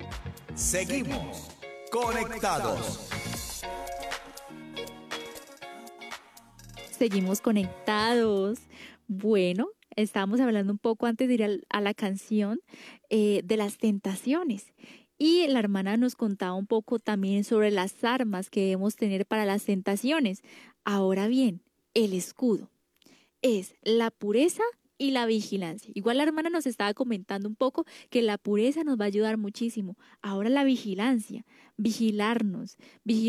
Seguimos conectados. Seguimos conectados. Bueno, estábamos hablando un poco antes de ir a la canción de las tentaciones. Y la hermana nos contaba un poco también sobre las armas que debemos tener para las tentaciones. Ahora bien, el escudo es la pureza y la vigilancia. Igual la hermana nos estaba comentando un poco que la pureza nos va a ayudar muchísimo. Ahora la vigilancia, vigilarnos,